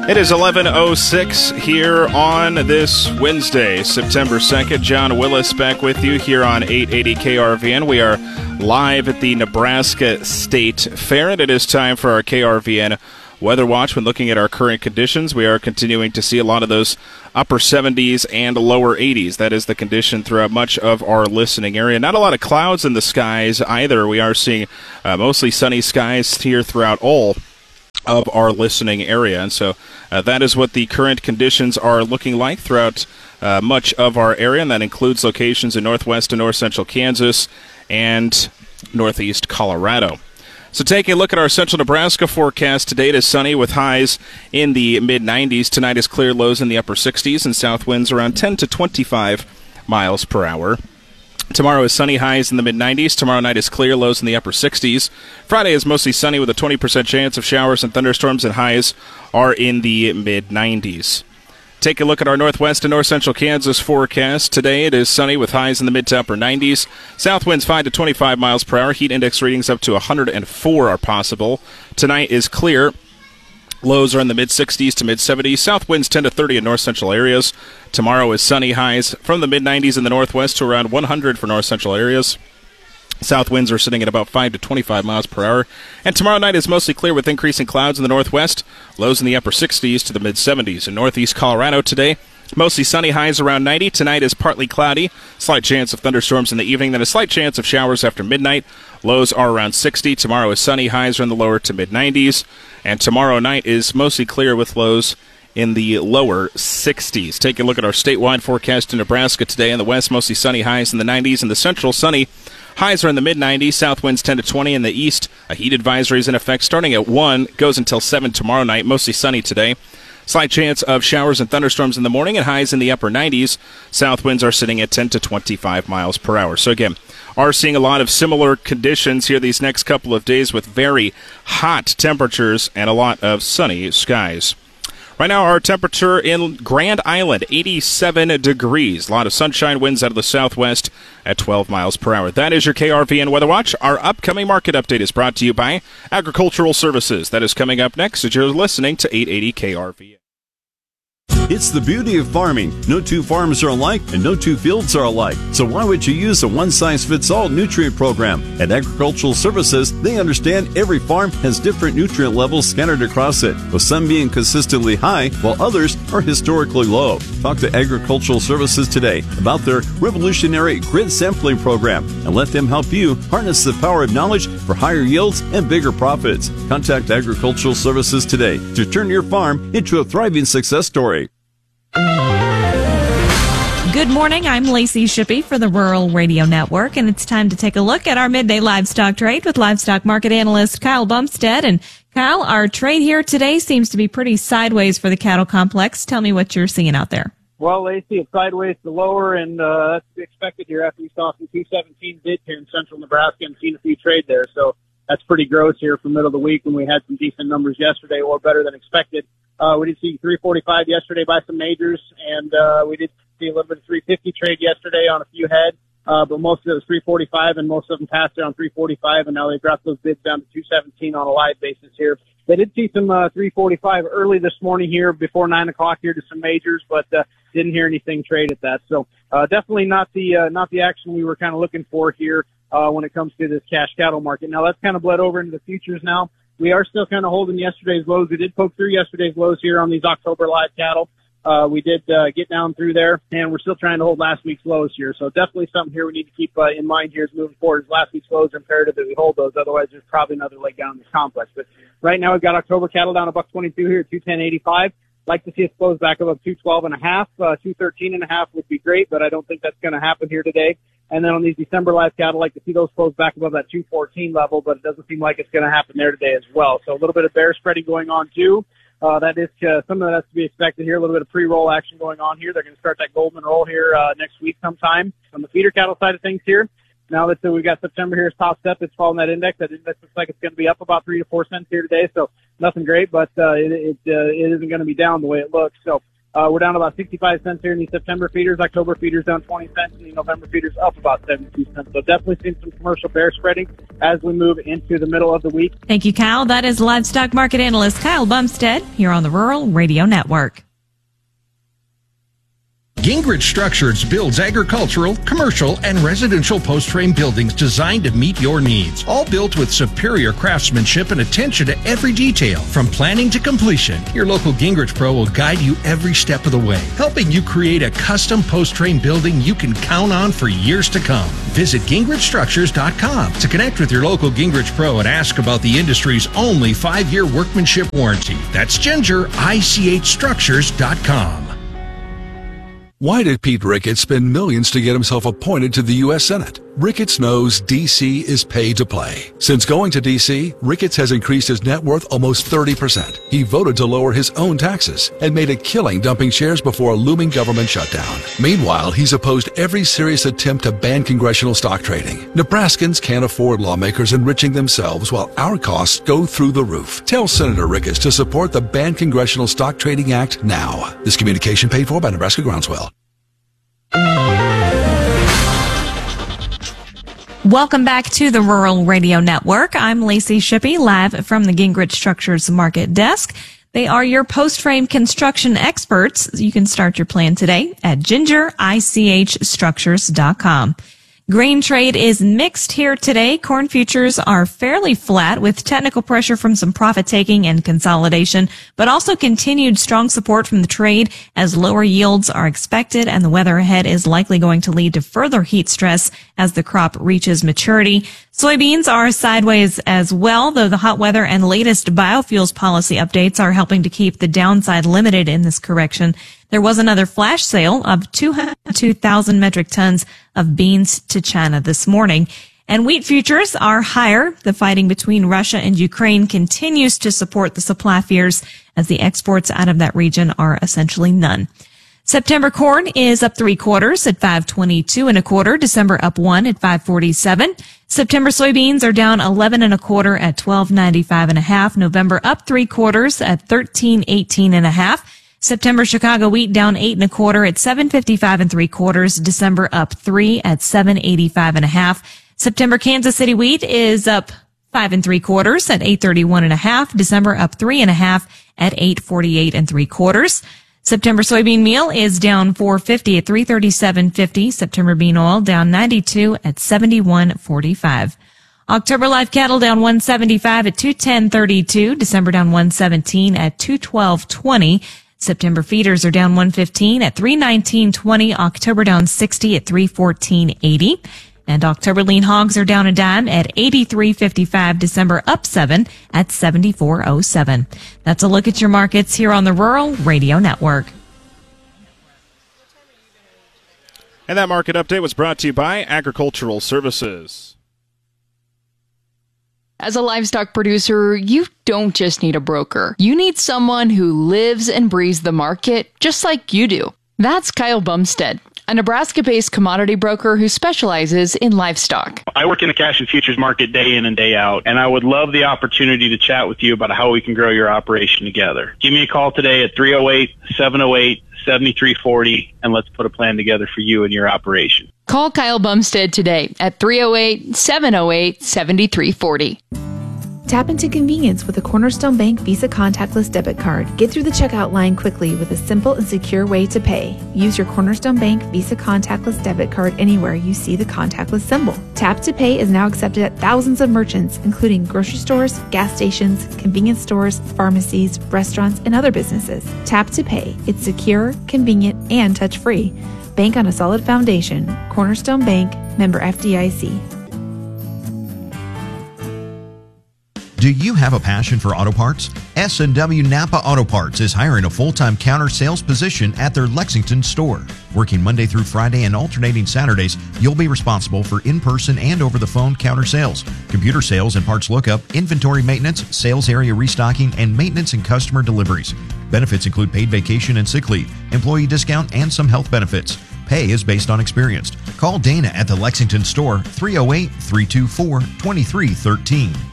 It is 11:06 here on this Wednesday, September 2nd. John Willis back with you here on 880 KRVN. We are live at the Nebraska State Fair, and it is time for our KRVN Weather Watch. When looking at our current conditions, we are continuing to see a lot of those upper 70s and lower 80s. That is the condition throughout much of our listening area. Not a lot of clouds in the skies either. We are seeing mostly sunny skies here throughout all of our listening area, and so that is what the current conditions are looking like throughout much of our area, and that includes locations in northwest and north central Kansas and northeast Colorado. So taking a look at our central Nebraska forecast, today it is sunny with highs in the mid-90s. Tonight is clear, lows in the upper 60s, and south winds around 10 to 25 miles per hour. Tomorrow is sunny, highs in the mid-90s. Tomorrow night is clear, lows in the upper 60s. Friday is mostly sunny with a 20% chance of showers and thunderstorms, and highs are in the mid-90s. Take a look at our northwest and north central Kansas forecast. Today it is sunny with highs in the mid to upper 90s. South winds 5 to 25 miles per hour. Heat index readings up to 104 are possible. Tonight is clear. Lows are in the mid-60s to mid-70s. South winds 10 to 30 in north-central areas. Tomorrow is sunny, highs from the mid-90s in the northwest to around 100 for north-central areas. South winds are sitting at about 5 to 25 miles per hour. And tomorrow night is mostly clear with increasing clouds in the northwest. Lows in the upper 60s to the mid-70s. In northeast Colorado today, mostly sunny, highs around 90. Tonight is partly cloudy. Slight chance of thunderstorms in the evening, then a slight chance of showers after midnight. Lows are around 60. Tomorrow is sunny, highs are in the lower to mid-90s. And tomorrow night is mostly clear with lows in the lower 60s. Take a look at our statewide forecast in Nebraska today. In the west, mostly sunny, highs in the 90s. In the central, sunny, highs are in the mid-90s. South winds 10 to 20. In the east, a heat advisory is in effect starting at 1, goes until 7 tomorrow night. Mostly sunny today. Slight chance of showers and thunderstorms in the morning and highs in the upper 90s. South winds are sitting at 10 to 25 miles per hour. So again, are seeing a lot of similar conditions here these next couple of days with very hot temperatures and a lot of sunny skies. Right now, our temperature in Grand Island, 87 degrees. A lot of sunshine, winds out of the southwest at 12 miles per hour. That is your KRVN Weather Watch. Our upcoming market update is brought to you by Agricultural Services. That is coming up next as you're listening to 880 KRVN. It's the beauty of farming. No two farms are alike and no two fields are alike. So why would you use a one-size-fits-all nutrient program? At Agricultural Services, they understand every farm has different nutrient levels scattered across it, with some being consistently high while others are historically low. Talk to Agricultural Services today about their revolutionary grid sampling program and let them help you harness the power of knowledge for higher yields and bigger profits. Contact Agricultural Services today to turn your farm into a thriving success story. Good morning, I'm Lacey Shippey for the Rural Radio Network, and it's time to take a look at our midday livestock trade with livestock market analyst Kyle Bumstead. And Kyle, our trade here today seems to be pretty sideways for the cattle complex. Tell me what you're seeing out there. Well, Lacey, it's sideways to lower, and that's to be expected here after we saw some 217 bids here in central Nebraska and seen a few trade there. So that's pretty gross here for middle of the week when we had some decent numbers yesterday, or better than expected. We did see 345 yesterday by some majors, and we did see a little bit of 350 trade yesterday on a few head, but most of it was 345, and most of them passed around 345, and now they dropped those bids down to 217 on a live basis here. They did see some 345 early this morning here before 9 o'clock here to some majors, but didn't hear anything trade at that. So definitely not the action we were kind of looking for here when it comes to this cash cattle market. Now that's kind of bled over into the futures now. We are still kind of holding yesterday's lows. We did poke through yesterday's lows here on these October live cattle. We did get down through there, and we're still trying to hold last week's lows here. So definitely something here we need to keep in mind here as moving forward. Last week's lows are imperative that we hold those. Otherwise, there's probably another leg down in this complex. But right now, we've got October cattle down $1.22 here at 210.85. Like to see it close back above 212.5, 213.5 would be great, but I don't think that's going to happen here today. And then on these December live cattle, like to see those close back above that 214 level, but it doesn't seem like it's going to happen there today as well. So a little bit of bear spreading going on too. That is some of that's to be expected here. A little bit of pre-roll action going on here. They're going to start that Goldman roll here next week sometime. On the feeder cattle side of things here, now that we've got September here as top step, it's following that index. That index looks like it's going to be up about 3 to 4 cents here today. So nothing great, but it isn't going to be down the way it looks. So We're down about 65 cents here in the September feeders. October feeders down 20 cents, and the November feeders up about 72 cents. So definitely seeing some commercial bear spreading as we move into the middle of the week. Thank you, Kyle. That is livestock market analyst Kyle Bumstead here on the Rural Radio Network. Gingrich Structures builds agricultural, commercial, and residential post-frame buildings designed to meet your needs. All built with superior craftsmanship and attention to every detail. From planning to completion, your local Gingrich Pro will guide you every step of the way, helping you create a custom post-frame building you can count on for years to come. Visit GingrichStructures.com to connect with your local Gingrich Pro and ask about the industry's only 5-year workmanship warranty. That's GingerICHStructures.com. Why did Pete Ricketts spend millions to get himself appointed to the U.S. Senate? Ricketts knows D.C. is pay to play. Since going to D.C., Ricketts has increased his net worth almost 30%. He voted to lower his own taxes and made a killing dumping shares before a looming government shutdown. Meanwhile, he's opposed every serious attempt to ban congressional stock trading. Nebraskans can't afford lawmakers enriching themselves while our costs go through the roof. Tell Senator Ricketts to support the Ban Congressional Stock Trading Act now. This communication paid for by Nebraska Groundswell. Welcome back to the Rural Radio Network. I'm Lacey Shippey, live from the Gingrich Structures Market Desk. They are your post-frame construction experts. You can start your plan today at GingerICHStructures.com. Grain trade is mixed here today. Corn futures are fairly flat with technical pressure from some profit taking and consolidation, but also continued strong support from the trade as lower yields are expected and the weather ahead is likely going to lead to further heat stress as the crop reaches maturity. Soybeans are sideways as well, though the hot weather and latest biofuels policy updates are helping to keep the downside limited in this correction. There was another flash sale of 202,000 metric tons of beans to China this morning. And wheat futures are higher. The fighting between Russia and Ukraine continues to support the supply fears as the exports out of that region are essentially none. September corn is up 3/4 at 5.22 1/4. December up 1 at 5.47. September soybeans are down 11 1/4 at 12.95 1/2. November up 3/4 at 13.18 1/2. September Chicago wheat down 8 1/4 at 7.55 3/4. December up 3 at 7.85 1/2. September Kansas City wheat is up 5 3/4 at 8.31 1/2. December up 3 1/2 at 8.48 3/4. September soybean meal is down 4.50 at 3.37.50. September bean oil down 92 at 71.45. October live cattle down 175 at 210.32. December down 117 at 212.20. September feeders are down 115 at 319.20. October down 60 at 314.80. And October lean hogs are down a dime at 83.55. December up 7 at 74.07. That's a look at your markets here on the Rural Radio Network. And that market update was brought to you by Agricultural Services. As a livestock producer, you don't just need a broker. You need someone who lives and breathes the market just like you do. That's Kyle Bumstead, a Nebraska-based commodity broker who specializes in livestock. I work in the cash and futures market day in and day out, and I would love the opportunity to chat with you about how we can grow your operation together. Give me a call today at 308-708-7340, and let's put a plan together for you and your operation. Call Kyle Bumstead today at 308-708-7340. Tap into convenience with a Cornerstone Bank Visa contactless debit card. Get through the checkout line quickly with a simple and secure way to pay. Use your Cornerstone Bank Visa contactless debit card anywhere you see the contactless symbol. Tap to Pay is now accepted at thousands of merchants, including grocery stores, gas stations, convenience stores, pharmacies, restaurants, and other businesses. Tap to Pay. It's secure, convenient, and touch-free. Bank on a solid foundation. Cornerstone Bank, member FDIC. Do you have a passion for auto parts? S&W Napa Auto Parts is hiring a full-time counter sales position at their Lexington store. Working Monday through Friday and alternating Saturdays, you'll be responsible for in-person and over-the-phone counter sales, computer sales and parts lookup, inventory maintenance, sales area restocking, and maintenance and customer deliveries. Benefits include paid vacation and sick leave, employee discount, and some health benefits. Pay is based on experience. Call Dana at the Lexington store, 308-324-2313.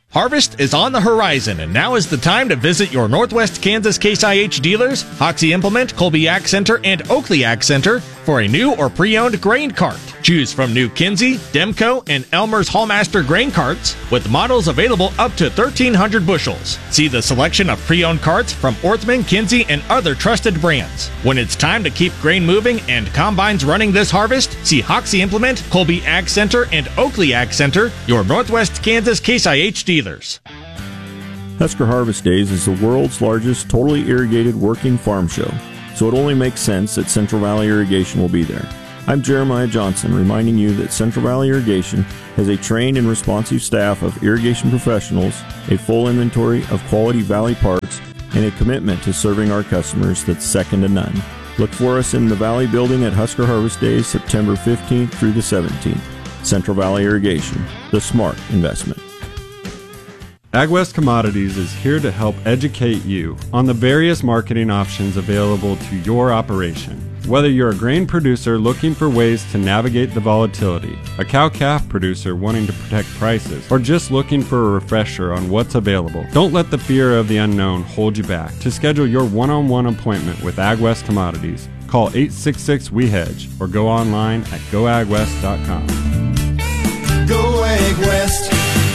Harvest is on the horizon, and now is the time to visit your Northwest Kansas Case IH dealers, Hoxie Implement, Colby Ag Center, and Oakley Ag Center for a new or pre-owned grain cart. Choose from new Kinsey, Demco, and Elmer's Hallmaster grain carts with models available up to 1,300 bushels. See the selection of pre-owned carts from Orthman, Kinsey, and other trusted brands. When it's time to keep grain moving and combines running this harvest, see Hoxie Implement, Colby Ag Center, and Oakley Ag Center, your Northwest Kansas Case IH dealers. Husker Harvest Days is the world's largest totally irrigated working farm show, so it only makes sense that Central Valley Irrigation will be there. I'm Jeremiah Johnson, reminding you that Central Valley Irrigation has a trained and responsive staff of irrigation professionals, a full inventory of quality Valley parts, and a commitment to serving our customers that's second to none. Look for us in the Valley Building at Husker Harvest Days, September 15th through the 17th. Central Valley Irrigation, the smart investment. AgWest Commodities is here to help educate you on the various marketing options available to your operation. Whether you're a grain producer looking for ways to navigate the volatility, a cow-calf producer wanting to protect prices, or just looking for a refresher on what's available, don't let the fear of the unknown hold you back. To schedule your one-on-one appointment with AgWest Commodities, call 866-WE-HEDGE or go online at goagwest.com. Go AgWest.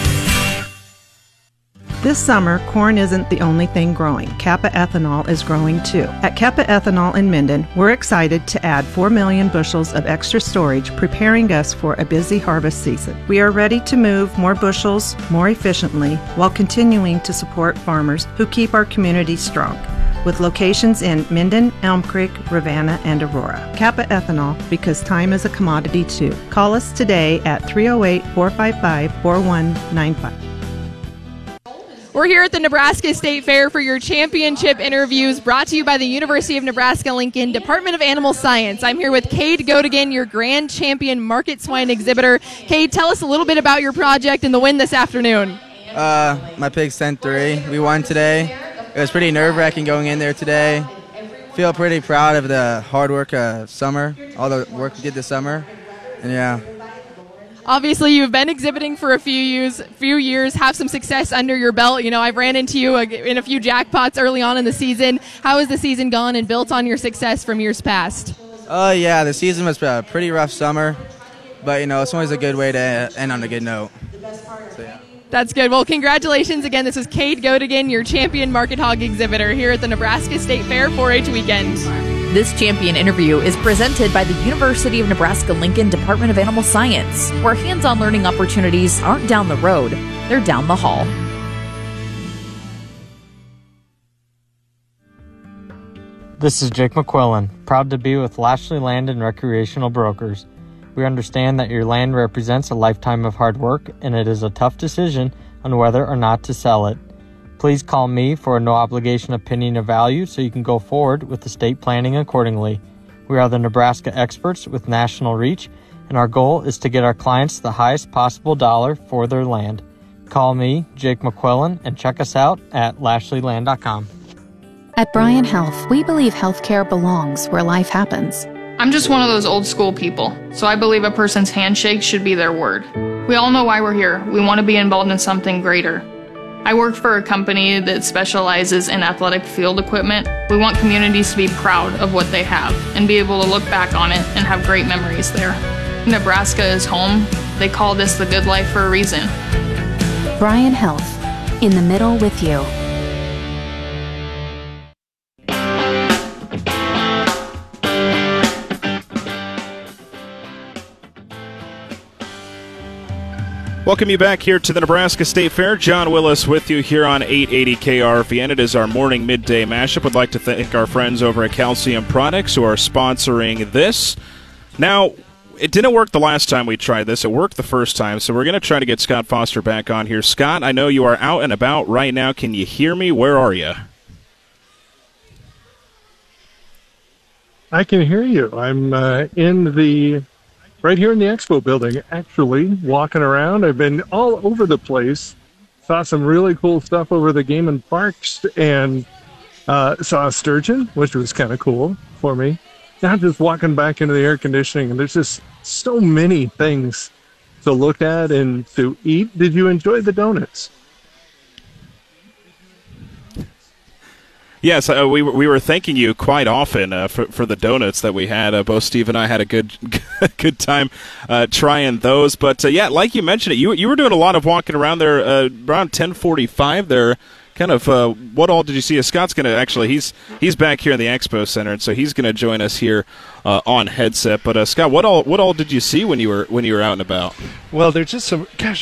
This summer, corn isn't the only thing growing. Kappa Ethanol is growing too. At Kappa Ethanol in Minden, we're excited to add 4 million bushels of extra storage, preparing us for a busy harvest season. We are ready to move more bushels more efficiently while continuing to support farmers who keep our community strong. With locations in Minden, Elm Creek, Ravenna, and Aurora. Kappa Ethanol, because time is a commodity too. Call us today at 308-455-4195. We're here at the Nebraska State Fair for your championship interviews, brought to you by the University of Nebraska-Lincoln Department of Animal Science. I'm here with Cade Godigan, your grand champion market swine exhibitor. Cade, tell us a little bit about your project and the win this afternoon. My pigs sent 3. We won today. It was pretty nerve-wracking going in there today. Feel pretty proud of the hard work of summer, all the work we did this summer, and yeah. Obviously, you've been exhibiting for a few years, have some success under your belt. You know, I've ran into you in a few jackpots early on in the season. How has the season gone and built on your success from years past? Yeah, the season was a pretty rough summer, but, you know, it's always a good way to end on a good note. So, yeah. That's good. Well, congratulations again. This is Cade Godigan, your champion market hog exhibitor here at the Nebraska State Fair 4-H weekend. This champion interview is presented by the University of Nebraska-Lincoln Department of Animal Science, where hands-on learning opportunities aren't down the road, they're down the hall. This is Jake McQuillan, proud to be with Lashley Land and Recreational Brokers. We understand that your land represents a lifetime of hard work, and it is a tough decision on whether or not to sell it. Please call me for a no-obligation opinion of value so you can go forward with estate planning accordingly. We are the Nebraska experts with national reach, and our goal is to get our clients the highest possible dollar for their land. Call me, Jake McQuillan, and check us out at lashleyland.com. At Bryan Health, we believe healthcare belongs where life happens. I'm just one of those old school people, so I believe a person's handshake should be their word. We all know why we're here. We want to be involved in something greater. I work for a company that specializes in athletic field equipment. We want communities to be proud of what they have and be able to look back on it and have great memories there. Nebraska is home. They call this the good life for a reason. Bryan Health, in the middle with you. Welcome you back here to the Nebraska State Fair. John Willis with you here on 880 KRVN. It is our morning midday mashup. Would like to thank our friends over at Calcium Products who are sponsoring this. Now, it didn't work the last time we tried this. It worked the first time, so we're going to try to get Scott Foster back on here. Scott, I know you are out and about right now. Can you hear me? Where are you? I can hear you. I'm right here in the expo building, actually, walking around. I've been all over the place. Saw some really cool stuff over the Game and Parks, and saw a sturgeon, which was kind of cool for me. Now just walking back into the air conditioning, and there's just so many things to look at and to eat. Did you enjoy the donuts? Yes, we were thanking you quite often for the donuts that we had. Both Steve and I had a good time trying those. But yeah, like you mentioned, you were doing a lot of walking around there around 10:45 there. Kind of what all did you see? Scott's going to actually he's back here in the Expo Center, and so he's going to join us here on headset. But Scott, what all did you see when you were out and about? Well, there's just some